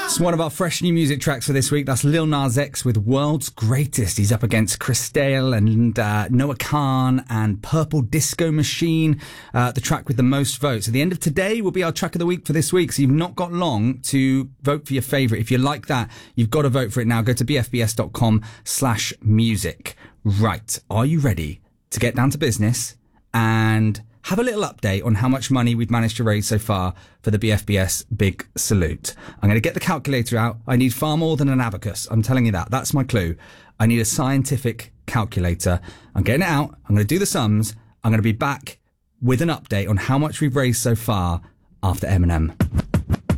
It's one of our fresh new music tracks for this week. That's Lil Nas X with World's Greatest. He's up against Chris Dale and Noah Khan and Purple Disco Machine, the track with the most votes. At the end of today will be our track of the week for this week, so you've not got long to vote for your favourite. If you like that, you've got to vote for it now. Go to bfbs.com/music. Right, are you ready to get down to business and have a little update on how much money we've managed to raise so far for the BFBS Big Salute? I'm going to get the calculator out. I need far more than an abacus. I'm telling you that. That's my clue. I need a scientific calculator. I'm getting it out. I'm going to do the sums. I'm going to be back with an update on how much we've raised so far after Eminem.